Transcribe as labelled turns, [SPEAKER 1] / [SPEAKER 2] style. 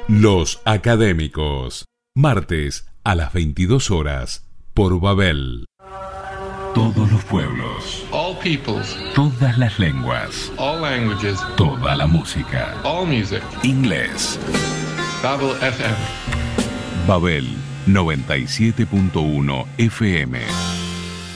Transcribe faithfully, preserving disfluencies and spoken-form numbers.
[SPEAKER 1] Los Académicos, martes a las veintidós horas, por Babel. Todos los pueblos,
[SPEAKER 2] all peoples,
[SPEAKER 1] todas las lenguas,
[SPEAKER 2] all languages,
[SPEAKER 1] toda la música,
[SPEAKER 2] all music,
[SPEAKER 1] inglés.
[SPEAKER 2] Babel F M.
[SPEAKER 1] Babel noventa y siete punto uno F M.